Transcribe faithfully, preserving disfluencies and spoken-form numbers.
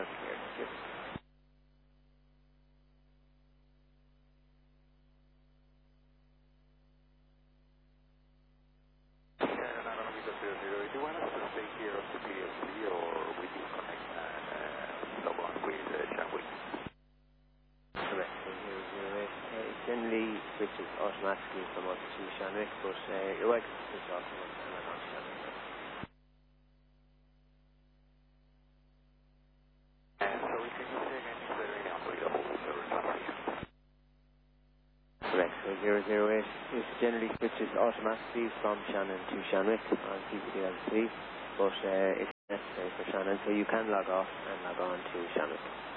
loud and clear. Thank you. Do you want us to stay here on the P L C or we disconnect and uh, log on with uh, Shamwick? Correct. So zero zero eight. Uh, it generally switches automatically from us to Shamwick, but uh, you're welcome to switch off from us and log on to Shamwick. And so we can just say again if there any unreadable server translation. Correct. So zero zero eight it generally switches automatically from Shannon to Shamwick on P C L C, but uh, it's necessary for Shannon, so you can log off and log on to Shamwick.